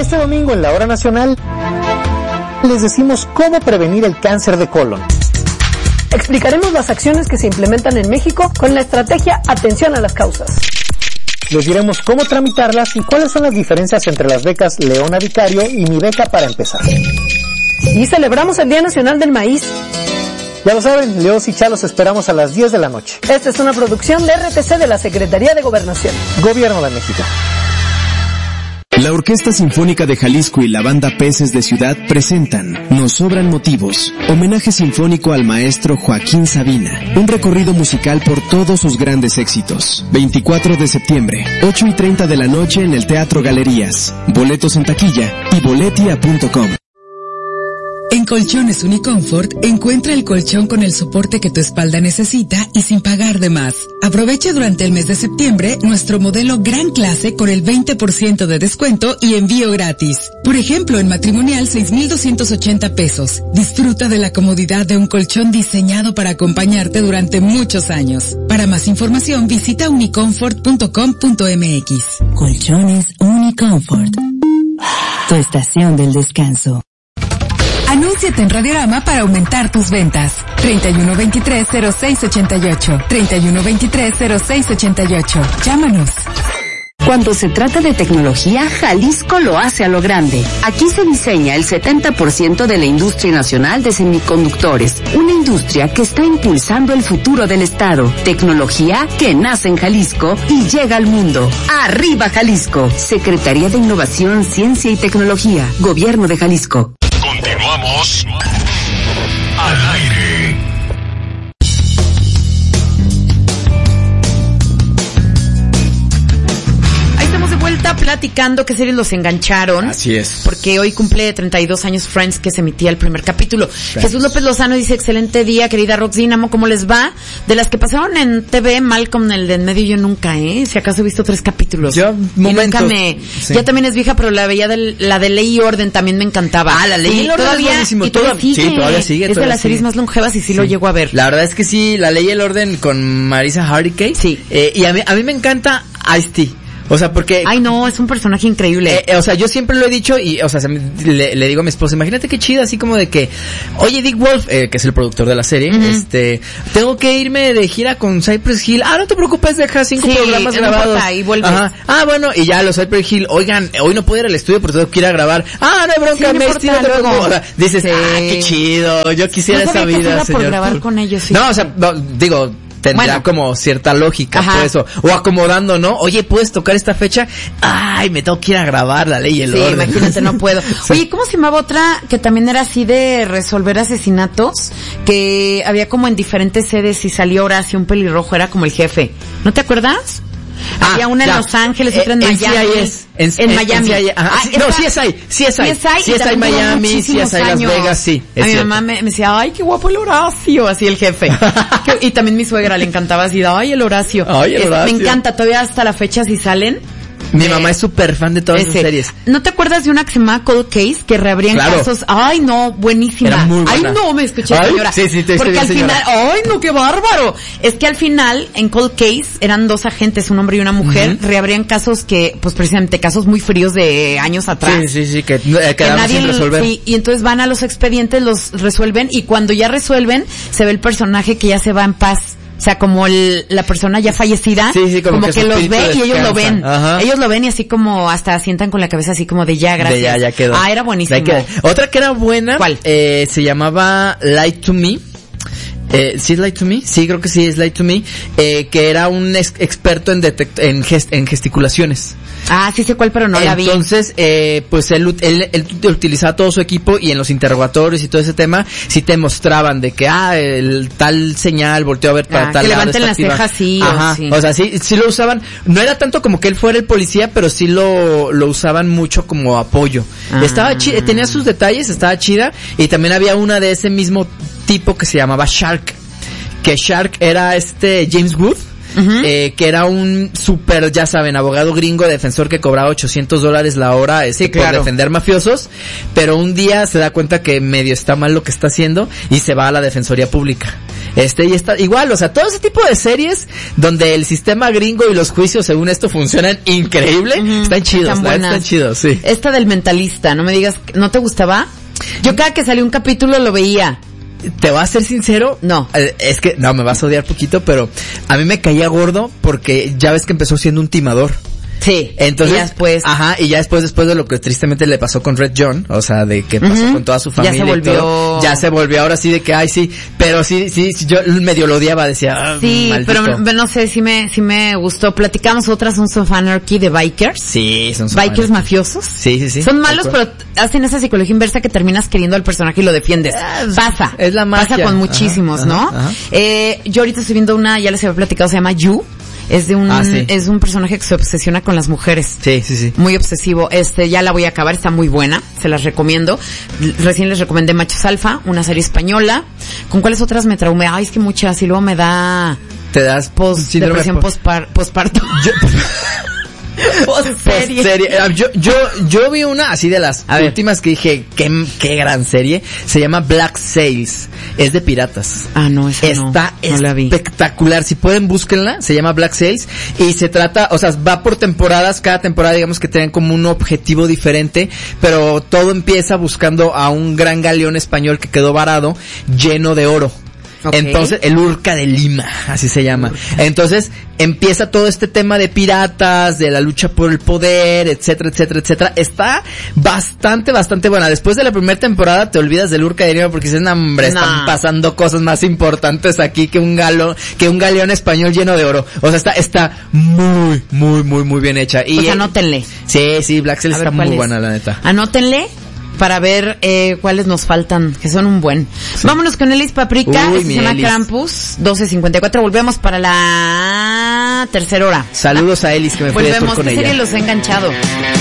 Este domingo en la Hora Nacional les decimos cómo prevenir el cáncer de colon. Explicaremos las acciones que se implementan en México con la estrategia Atención a las Causas. Les diremos cómo tramitarlas y cuáles son las diferencias entre las becas Leona Vicario y Mi Beca para Empezar. Y celebramos el Día Nacional del Maíz. Ya lo saben, Leos y Chalos esperamos a las 10 de la noche. Esta es una producción de RTC de la Secretaría de Gobernación. Gobierno de México. La Orquesta Sinfónica de Jalisco y la Banda Peces de Ciudad presentan Nos Sobran Motivos, homenaje sinfónico al maestro Joaquín Sabina, un recorrido musical por todos sus grandes éxitos. 24 de septiembre, 8:30 de la noche en el Teatro Galerías. Boletos en taquilla y boletia.com. En Colchones Uniconfort, encuentra el colchón con el soporte que tu espalda necesita y sin pagar de más. Aprovecha durante el mes de septiembre nuestro modelo Gran Clase con el 20% de descuento y envío gratis. Por ejemplo, en matrimonial 6,280 pesos. Disfruta de la comodidad de un colchón diseñado para acompañarte durante muchos años. Para más información, visita uniconfort.com.mx. Colchones Uniconfort. Tu estación del descanso. Anúnciate en Radiorama para aumentar tus ventas. 3123-0688. 3123-0688. Llámanos. Cuando se trata de tecnología, Jalisco lo hace a lo grande. Aquí se diseña el 70% de la industria nacional de semiconductores, una industria que está impulsando el futuro del estado. Tecnología que nace en Jalisco y llega al mundo. ¡Arriba Jalisco! Secretaría de Innovación, Ciencia y Tecnología, Gobierno de Jalisco. Continuamos al aire. Ahí estamos de vuelta platicando qué series los engancharon. Así es. Porque hoy cumple 32 años Friends, que se emitía el primer capítulo. Gracias. Jesús López Lozano dice, excelente día, querida Rox Dínamo, ¿cómo les va? De las que pasaron en TV, Malcolm, el de en medio, yo nunca, si acaso he visto 3 capítulos. Yo, momentos. Sí. Ya también es vieja, pero la veía la de Ley y Orden también me encantaba. Ah, la Ley y Orden todavía, es buenísimo. Y todavía sigue. Sí, todavía sigue. Es de las series más longevas y sí lo llego a ver. La verdad es que sí, la Ley y el Orden con Marisa Hargitay. Sí. Y a mí me encanta Ice-T. O sea, porque... Ay, no, es un personaje increíble. O sea, yo siempre lo he dicho y, o sea, le digo a mi esposa, imagínate qué chido, así como de que, oye, Dick Wolf, que es el productor de la serie, tengo que irme de gira con Cypress Hill. Ah, no te preocupes, deja 5 programas grabados. Y vuelves. Ajá. Ah, bueno, y ya los Cypress Hill, oigan, hoy no puedo ir al estudio porque tengo que ir a grabar. Ah, no hay bronca, no importa, luego. O sea, dices, qué chido, yo quisiera esa vida, señor. Por grabar con ellos, sí. No, o sea, digo... Tendrá como cierta lógica, por eso. O acomodando, ¿no? Oye, ¿puedes tocar esta fecha? Ay, me tengo que ir a grabar La Ley y el Orden. Imagínate, no puedo. Oye, ¿cómo se llamaba otra que también era así de resolver asesinatos? Que había como en diferentes sedes y salió Horacio, un pelirrojo, era como el jefe. ¿No te acuerdas? Había una en Los Ángeles, otra en Miami. En Miami. Sí es ahí Miami, sí es ahí Las Vegas, sí. A mi mamá me decía, ay, qué guapo el Horacio, así el jefe. Y también mi suegra le encantaba así, ay, el Horacio. Ay, el Horacio. Me encanta, todavía hasta la fecha si salen. Mi mamá es súper fan de todas esas series. ¿No te acuerdas de una que se llamaba Cold Case? Que reabrían casos. Ay, no, buenísima. Era muy buena. Ay, no, me escuché, señora. Sí, te porque al señora. final, ay, no, qué bárbaro. Es que al final, en Cold Case, eran 2 agentes, un hombre y una mujer, reabrían casos que, pues precisamente, casos muy fríos de años atrás. Sí, que quedaron sin resolver. Sí, y entonces van a los expedientes, los resuelven, y cuando ya resuelven, se ve el personaje que ya se va en paz. O sea, como la persona ya fallecida, como que los ve y ellos lo ven. Ajá. Ellos lo ven y así como hasta sientan con la cabeza así como de ya, gracias. Ya quedó. Ah, era buenísimo. Otra que era buena. ¿Cuál? Se llamaba Lie to Me. ¿Sí es Lie to Me? Sí, creo que sí es Lie to Me. Que era un experto en gesticulaciones. Ah, sí sé cuál, pero no la vi. Entonces, pues él utilizaba todo su equipo y en los interrogatorios y todo ese tema, sí te mostraban de que, el tal señal volteó a ver para tal que lado. levanten las cejas, sí. Ajá. O sea, sí lo usaban. No era tanto como que él fuera el policía, pero sí lo usaban mucho como apoyo. Estaba chida, tenía sus detalles, estaba chida. Y también había una de ese mismo tipo que se llamaba Shark. Que Shark era James Wood. Que era un súper, ya saben, abogado gringo, defensor que cobraba $800 la hora por defender mafiosos, pero un día se da cuenta que medio está mal lo que está haciendo y se va a la defensoría pública. Y está igual, o sea, todo ese tipo de series donde el sistema gringo y los juicios según esto funcionan increíble, están chidos, están chidos, sí. Esta del Mentalista, no me digas, ¿no te gustaba? Yo cada que salió un capítulo lo veía. ¿Te voy a ser sincero? No. Es que, no, me vas a odiar poquito, pero a mí me caía gordo porque ya ves que empezó siendo un timador. Sí. Entonces, y ya después. Ajá, y ya después de lo que tristemente le pasó con Red John, o sea, de que pasó con toda su familia. Ya se volvió ahora sí de que, ay, sí, pero sí, yo medio lo odiaba, decía, sí, maldito. pero no sé, sí me gustó. Platicamos otras Sons of Anarchy de Bikers. Sí, son Bikers mafiosos. Sí. Son malos, pero hacen esa psicología inversa que terminas queriendo al personaje y lo defiendes. Pasa. Es la magia. Pasa con muchísimos, ¿no? Ajá. Yo ahorita estoy viendo una, ya les había platicado, se llama You. Es de es un personaje que se obsesiona con las mujeres. Sí. Muy obsesivo. Ya la voy a acabar, está muy buena, se las recomiendo. Recién les recomendé Machos Alfa, una serie española. ¿Con cuáles otras me traumé? Ay, es que muchas, y luego me da... Te das depresión posparto. Post-serie. Yo vi una así de las últimas que dije, qué gran serie. Se llama Black Sails. Es de piratas. Ah, no, esa está no la vi. Espectacular. Si pueden, búsquenla. Se llama Black Sails. Y se trata, o sea, va por temporadas. Cada temporada, digamos que tienen como un objetivo diferente. Pero todo empieza buscando a un gran galeón español que quedó varado, lleno de oro. Okay. Entonces, el Urca de Lima, así se llama. Entonces, empieza todo este tema de piratas, de la lucha por el poder, etcétera. Está bastante buena. Después de la primera temporada te olvidas del Urca de Lima porque dices, hombre, están pasando cosas más importantes aquí que un galeón español lleno de oro. O sea, está muy bien hecha. Y, pues anótenle. Sí, Black Sails está muy buena, la neta. Anótenle para ver cuáles nos faltan, que son un buen. Sí. Vámonos con Elis Paprika, se llama Krampus, 12:54. Volvemos para la tercera hora. Saludos a Elis, que me fui de tour con ella. Volvemos, los he enganchado.